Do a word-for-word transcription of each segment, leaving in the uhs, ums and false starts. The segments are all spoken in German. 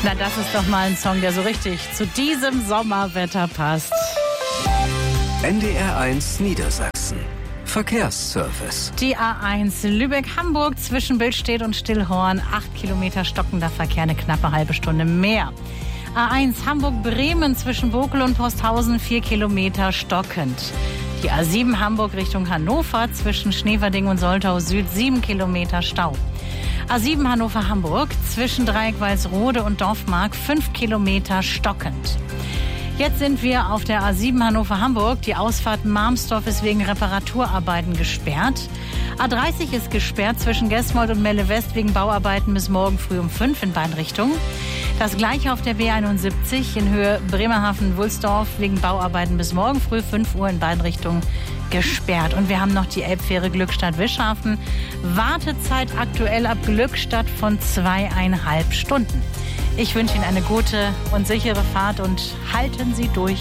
Na, das ist doch mal ein Song, der so richtig zu diesem Sommerwetter passt. N D R eins Niedersachsen. Verkehrsservice. Die A eins Lübeck-Hamburg zwischen Billstedt und Stillhorn. Acht Kilometer stockender Verkehr, eine knappe halbe Stunde mehr. A eins Hamburg-Bremen zwischen Bokel und Posthausen. Vier Kilometer stockend. Die A sieben Hamburg Richtung Hannover zwischen Schneverding und Soltau Süd. Sieben Kilometer Stau. A sieben Hannover-Hamburg zwischen Dreieck-Walsrode und Dorfmark. Fünf Kilometer stockend. Jetzt sind wir auf der A sieben Hannover-Hamburg. Die Ausfahrt Marmsdorf ist wegen Reparaturarbeiten gesperrt. A dreißig ist gesperrt zwischen Gesmold und Melle West wegen Bauarbeiten bis morgen früh um fünf in beiden Richtungen. Das gleiche auf der B einundsiebzig in Höhe Bremerhaven-Wulsdorf wegen Bauarbeiten bis morgen früh fünf Uhr in beiden Richtungen gesperrt. Und wir haben noch die Elbfähre Glückstadt-Wischhafen. Wartezeit aktuell ab Glückstadt von zweieinhalb Stunden. Ich wünsche Ihnen eine gute und sichere Fahrt und halten Sie durch.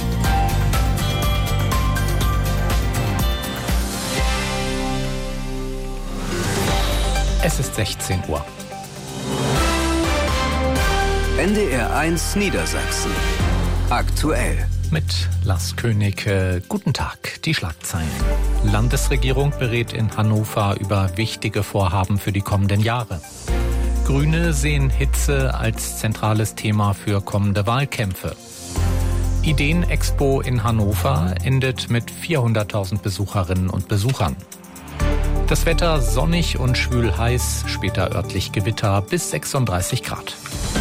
Es ist sechzehn Uhr. N D R eins Niedersachsen. Aktuell. Mit Lars König. Äh, guten Tag, die Schlagzeilen. Landesregierung berät in Hannover über wichtige Vorhaben für die kommenden Jahre. Grüne sehen Hitze als zentrales Thema für kommende Wahlkämpfe. Ideenexpo in Hannover endet mit vierhunderttausend Besucherinnen und Besuchern. Das Wetter sonnig und schwül heiß, später örtlich Gewitter bis sechsunddreißig Grad.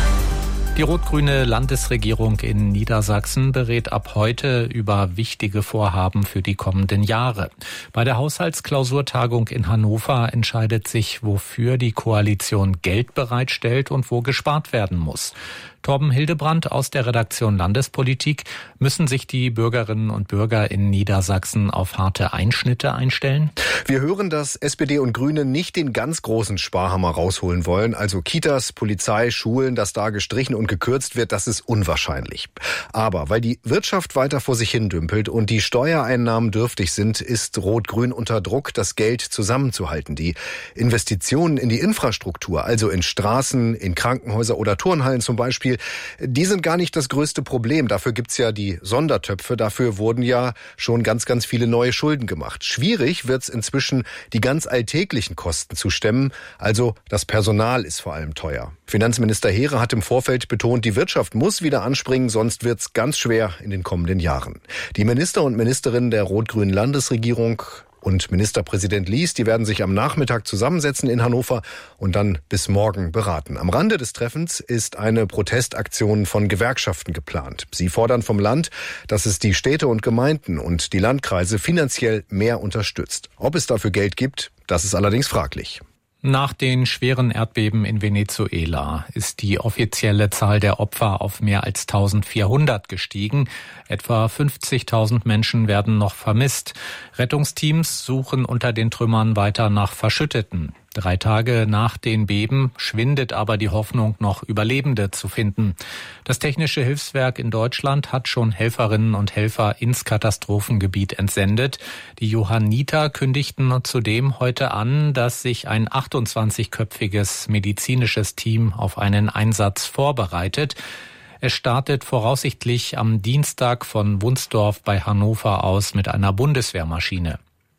Die rot-grüne Landesregierung in Niedersachsen berät ab heute über wichtige Vorhaben für die kommenden Jahre. Bei der Haushaltsklausurtagung in Hannover entscheidet sich, wofür die Koalition Geld bereitstellt und wo gespart werden muss. Torben Hildebrand aus der Redaktion Landespolitik. Müssen sich die Bürgerinnen und Bürger in Niedersachsen auf harte Einschnitte einstellen? Wir hören, dass S P D und Grüne nicht den ganz großen Sparhammer rausholen wollen. Also Kitas, Polizei, Schulen, dass da gestrichen und gekürzt wird, das ist unwahrscheinlich. Aber weil die Wirtschaft weiter vor sich hin dümpelt und die Steuereinnahmen dürftig sind, ist Rot-Grün unter Druck, das Geld zusammenzuhalten. Die Investitionen in die Infrastruktur, also in Straßen, in Krankenhäuser oder Turnhallen zum Beispiel, die sind gar nicht das größte Problem. Dafür gibt's ja die Sondertöpfe. Dafür wurden ja schon ganz, ganz viele neue Schulden gemacht. Schwierig wird's inzwischen, die ganz alltäglichen Kosten zu stemmen. Also das Personal ist vor allem teuer. Finanzminister Heere hat im Vorfeld betont, die Wirtschaft muss wieder anspringen, sonst wird's ganz schwer in den kommenden Jahren. Die Minister und Ministerinnen der rot-grünen Landesregierung und Ministerpräsident Lies, die werden sich am Nachmittag zusammensetzen in Hannover und dann bis morgen beraten. Am Rande des Treffens ist eine Protestaktion von Gewerkschaften geplant. Sie fordern vom Land, dass es die Städte und Gemeinden und die Landkreise finanziell mehr unterstützt. Ob es dafür Geld gibt, das ist allerdings fraglich. Nach den schweren Erdbeben in Venezuela ist die offizielle Zahl der Opfer auf mehr als eintausendvierhundert gestiegen. Etwa fünfzigtausend Menschen werden noch vermisst. Rettungsteams suchen unter den Trümmern weiter nach Verschütteten. Drei Tage nach den Beben schwindet aber die Hoffnung, noch Überlebende zu finden. Das Technische Hilfswerk in Deutschland hat schon Helferinnen und Helfer ins Katastrophengebiet entsendet. Die Johanniter kündigten zudem heute an, dass sich ein achtundzwanzigköpfiges medizinisches Team auf einen Einsatz vorbereitet. Es startet voraussichtlich am Dienstag von Wunsdorf bei Hannover aus mit einer Bundeswehrmaschine.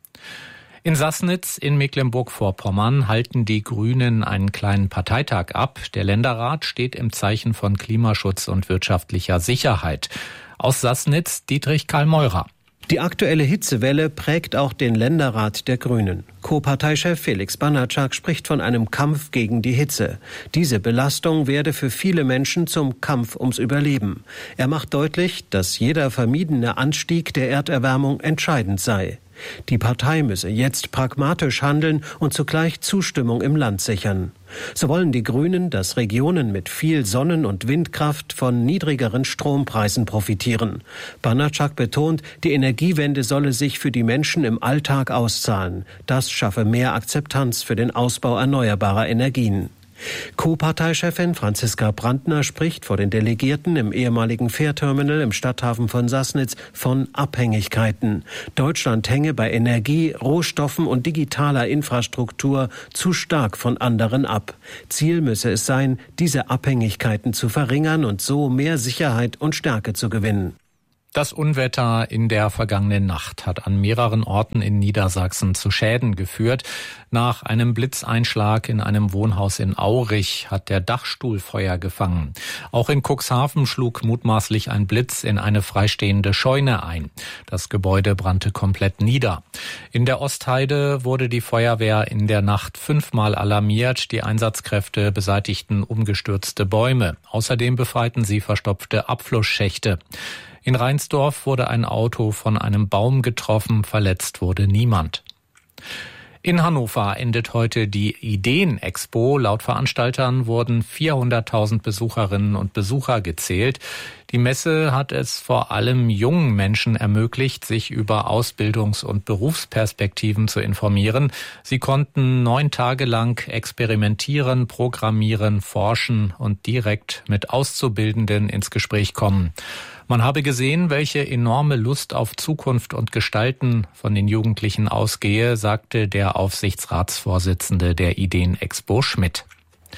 In Sassnitz in Mecklenburg-Vorpommern halten die Grünen einen kleinen Parteitag ab. Der Länderrat steht im Zeichen von Klimaschutz und wirtschaftlicher Sicherheit. Aus Sassnitz Dietrich Karl Meurer. Die aktuelle Hitzewelle prägt auch den Länderrat der Grünen. Co-Parteichef Felix Banatschak spricht von einem Kampf gegen die Hitze. Diese Belastung werde für viele Menschen zum Kampf ums Überleben. Er macht deutlich, dass jeder vermiedene Anstieg der Erderwärmung entscheidend sei. Die Partei müsse jetzt pragmatisch handeln und zugleich Zustimmung im Land sichern. So wollen die Grünen, dass Regionen mit viel Sonnen- und Windkraft von niedrigeren Strompreisen profitieren. Banatschak betont, die Energiewende solle sich für die Menschen im Alltag auszahlen. Das schaffe mehr Akzeptanz für den Ausbau erneuerbarer Energien. Co-Parteichefin Franziska Brandner spricht vor den Delegierten im ehemaligen Fährterminal im Stadthafen von Sassnitz von Abhängigkeiten. Deutschland hänge bei Energie, Rohstoffen und digitaler Infrastruktur zu stark von anderen ab. Ziel müsse es sein, diese Abhängigkeiten zu verringern und so mehr Sicherheit und Stärke zu gewinnen. Das Unwetter in der vergangenen Nacht hat an mehreren Orten in Niedersachsen zu Schäden geführt. Nach einem Blitzeinschlag in einem Wohnhaus in Aurich hat der Dachstuhl Feuer gefangen. Auch in Cuxhaven schlug mutmaßlich ein Blitz in eine freistehende Scheune ein. Das Gebäude brannte komplett nieder. In der Ostheide wurde die Feuerwehr in der Nacht fünfmal alarmiert. Die Einsatzkräfte beseitigten umgestürzte Bäume. Außerdem befreiten sie verstopfte Abflussschächte. In Reinsdorf wurde ein Auto von einem Baum getroffen, verletzt wurde niemand. In Hannover endet heute die Ideen-Expo. Laut Veranstaltern wurden vierhunderttausend Besucherinnen und Besucher gezählt. Die Messe hat es vor allem jungen Menschen ermöglicht, sich über Ausbildungs- und Berufsperspektiven zu informieren. Sie konnten neun Tage lang experimentieren, programmieren, forschen und direkt mit Auszubildenden ins Gespräch kommen. Man habe gesehen, welche enorme Lust auf Zukunft und Gestalten von den Jugendlichen ausgehe, sagte der Aufsichtsratsvorsitzende der Ideen-Expo Schmidt.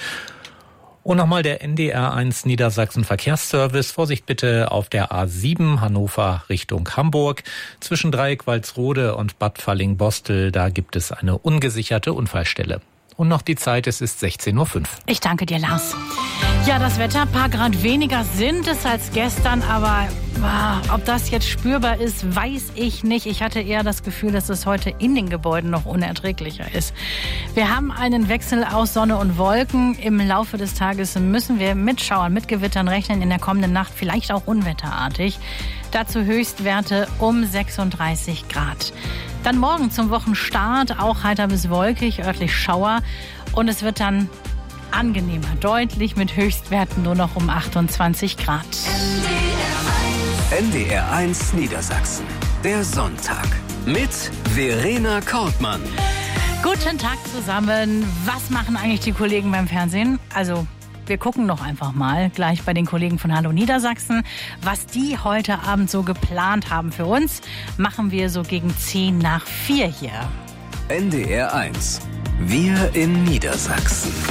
Und nochmal der N D R eins Niedersachsen Verkehrsservice. Vorsicht bitte auf der A sieben Hannover Richtung Hamburg. Zwischen Dreieck-Walsrode und Bad Falling-Bostel, da gibt es eine ungesicherte Unfallstelle. Und noch die Zeit, es ist sechzehn Uhr fünf. Ich danke dir, Lars. Ja, das Wetter, ein paar Grad weniger sind es als gestern, aber wow, ob das jetzt spürbar ist, weiß ich nicht. Ich hatte eher das Gefühl, dass es heute in den Gebäuden noch unerträglicher ist. Wir haben einen Wechsel aus Sonne und Wolken. Im Laufe des Tages müssen wir mit Schauern, mit Gewittern rechnen, in der kommenden Nacht vielleicht auch unwetterartig. Dazu Höchstwerte um sechsunddreißig Grad. Dann morgen zum Wochenstart auch heiter bis wolkig, örtlich Schauer. Und es wird dann angenehmer, deutlich mit Höchstwerten nur noch um achtundzwanzig Grad. N D R eins Niedersachsen. Der Sonntag mit Verena Kortmann. Guten Tag zusammen. Was machen eigentlich die Kollegen beim Fernsehen? Also wir gucken noch einfach mal gleich bei den Kollegen von Hallo Niedersachsen. Was die heute Abend so geplant haben für uns, machen wir so gegen zehn nach vier hier. N D R eins. Wir in Niedersachsen.